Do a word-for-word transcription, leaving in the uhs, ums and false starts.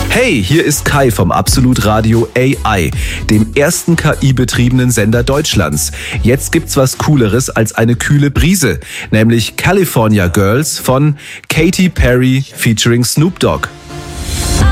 Hey, hier ist Kai vom Absolut Radio A I, dem ersten K I-betriebenen Sender Deutschlands. Jetzt gibt's was Cooleres als eine kühle Brise, nämlich California Girls von Katy Perry featuring Snoop Dogg.